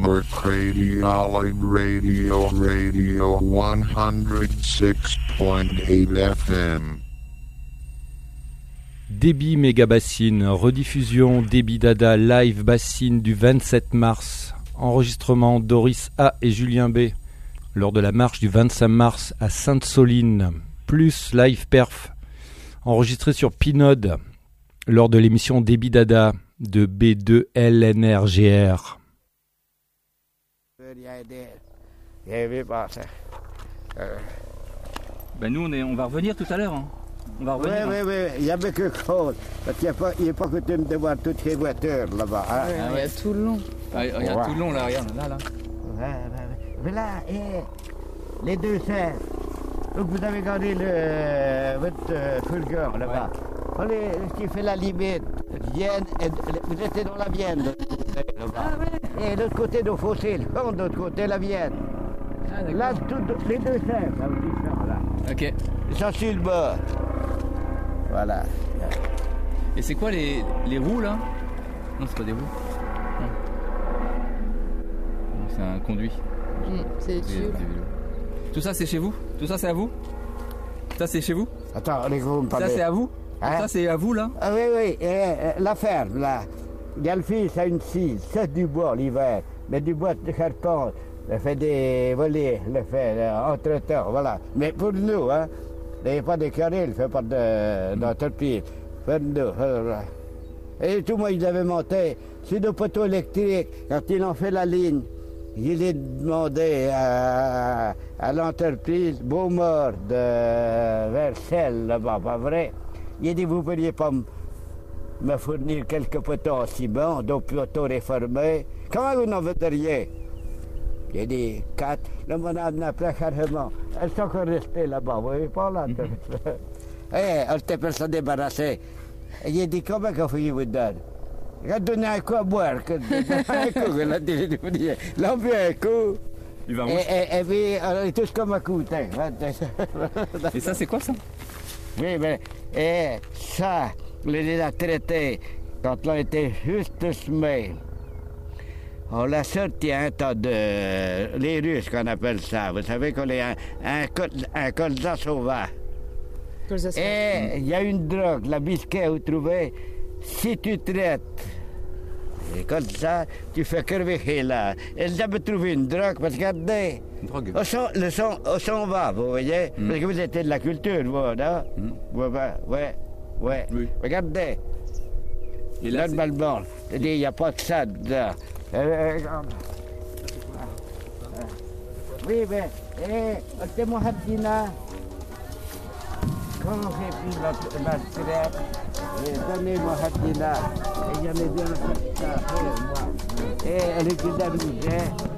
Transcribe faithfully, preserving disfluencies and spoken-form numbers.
Mercredi Radio Radio one oh six point eight F M. Débit Méga Bassine, rediffusion Débit Dada live Bassine du vingt-sept mars. Enregistrement Doris A et Julien B. Lors de la marche du vingt-cinq mars à Sainte-Soline. Plus live perf. Enregistré sur Pinode. Lors de l'émission Débit Dada de B deux L N R G R. Ben nous on, est, on va revenir tout à l'heure. Hein. On va revenir. Oui, oui, oui, il y a quelque chose. Parce qu'il n'est pas, pas coutume de voir toutes ces voitures là-bas. Hein. Ah, ouais, il y a tout le long. Ah, regarde ouais. Tout le long là, regarde, là, là. Ouais, ouais, ouais. Là, et les deux serres. Donc vous avez gardé le, votre euh, Fulgur là-bas. Ouais. Allez, qui fait la limite. Vienne, et, vous étiez dans la Vienne, là-bas. Ah, ouais. Et l'autre côté de Fossé, de l'autre côté la Vienne. Ah, là, tout, les deux serres, là, vous là. Ok. Ils sont sur le bord. Voilà. Et c'est quoi les, les roues là? Non, c'est pas des roues. Non. Non, c'est un conduit. Mmh, c'est des tubes. Tout ça c'est chez vous? Tout ça c'est à vous? Ça c'est chez vous? Attends, les gros, ça c'est à vous? Hein? Ça c'est à vous là? Ah oui, oui, euh, la ferme là. Il y a le fils à une scie, c'est du bois l'hiver, mais du bois de carton. Il fait des volets, le fait euh, entre-temps, voilà. Mais pour nous, hein, il n'y a pas de carré, il ne fait pas d'entreprise. Pour nous. Et tout moi, ils avaient monté sur des poteaux électriques quand ils ont fait la ligne. Je l'ai demandé à, à l'entreprise Beaumort de Versailles, là-bas, pas vrai. Il a dit, vous ne pourriez pas me fournir quelques poteaux en ciment, donc poteaux réformés. Comment vous n'en voudriez? Il a dit, quatre. Le madame n'a pas carrément. Elles sont encore restées là-bas, vous voyez pas là. Mm-hmm. Eh, elle était pour s'en débarrasser. Il a dit, comment qu'on fait vous donne? Il a donné un coup à boire. Un coup, il a dit, il a bu un coup. Il va et, et, et puis, on est tous comme un coup. Et ça, c'est quoi ça? Oui, mais et ça, on les a traités quand on était juste semé. On l'a sorti un tas de... les Russes qu'on appelle ça. Vous savez qu'on est un, un, un colza sauvage. Colza sauvage. Et il y a une drogue, la bisquet, vous trouvez, si tu traites les colza, tu fais crever là. Ils avaient trouvé une drogue, parce que regardez, une drogue. Au son, le son, au son va, vous voyez, mm. Parce que vous êtes de la culture, vous, non? Mm. Ouais, ouais, ouais. Oui. Regardez. Et là, normalement, il n'y a pas que ça dedans. Euh, oui, mais, eh, c'est mon Hadina. Quand j'ai pris la, la traite, donnez-moi Hadina. Et j'en ai bien fait ça, moi. Et elle était d'amusée.